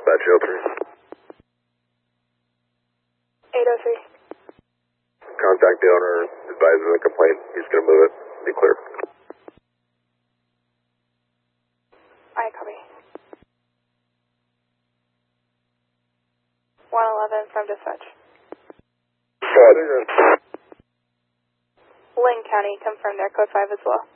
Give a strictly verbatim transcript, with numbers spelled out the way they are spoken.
dispatch oh three. eight oh three. Contact the owner, advises the complaint, he's going to move it, be clear. I copy. one eleven from dispatch. Go ahead. Lynn County confirmed their code five as well.